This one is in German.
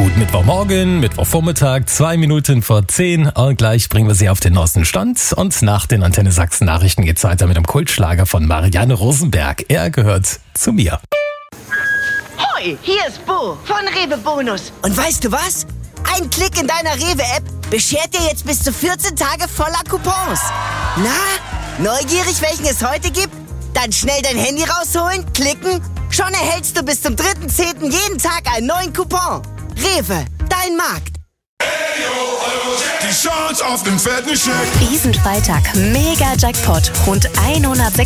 guten Mittwochmorgen, Mittwochvormittag, 2 Minuten vor 10 und gleich bringen wir Sie auf den neuesten Stand. Und nach den Antenne Sachsen Nachrichten geht's weiter mit dem Kultschlager von Marianne Rosenberg. Er gehört zu mir. Hoi, hier ist Bo von Rewe Bonus. Und weißt du was? Ein Klick in deiner Rewe-App beschert dir jetzt bis zu 14 Tage voller Coupons. Na, neugierig, welchen es heute gibt? Dann schnell dein Handy rausholen, klicken. Schon erhältst du bis zum 3.10. jeden Tag einen neuen Coupon. Rewe, dein Markt. Die Chance auf den fetten Scheck. Diesen Freitag Mega Jackpot. Rund 106